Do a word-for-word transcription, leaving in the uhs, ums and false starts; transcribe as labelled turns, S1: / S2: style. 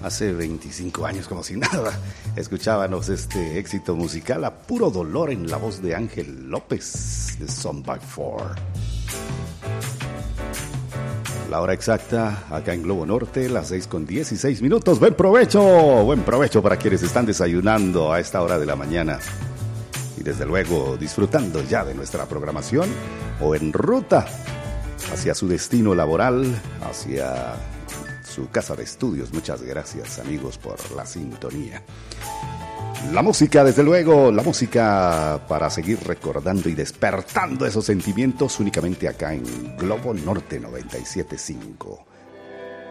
S1: hace veinticinco años, como si nada, escuchábamos este éxito musical a puro dolor en la voz de Ángel López de Songback cuatro. La hora exacta acá en Globo Norte, las seis con dieciséis minutos. Buen provecho, buen provecho para quienes están desayunando a esta hora de la mañana. Y desde luego disfrutando ya de nuestra programación o en ruta hacia su destino laboral, hacia su casa de estudios. Muchas gracias, amigos, por la sintonía. La música, desde luego, la música para seguir recordando y despertando esos sentimientos únicamente acá en Globo Norte noventa y siete punto cinco.